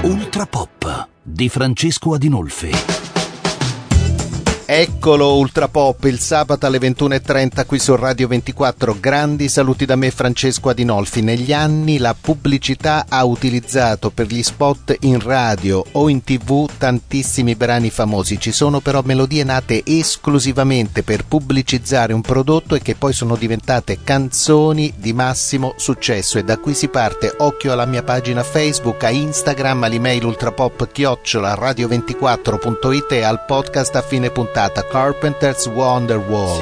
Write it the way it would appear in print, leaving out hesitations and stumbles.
Ultra Pop di Francesco Adinolfi. Eccolo Ultra Pop, il sabato alle 21:30 qui su Radio 24. Grandi saluti da me, Francesco Adinolfi. Negli anni la pubblicità ha utilizzato per gli spot in radio o in TV tantissimi brani famosi. Ci sono però melodie nate esclusivamente per pubblicizzare un prodotto e che poi sono diventate canzoni di massimo successo, e da qui si parte. Occhio alla mia pagina Facebook, a Instagram, all'email ultrapop@radio24.it e al podcast a fine puntata Carpenter's Wonderwall.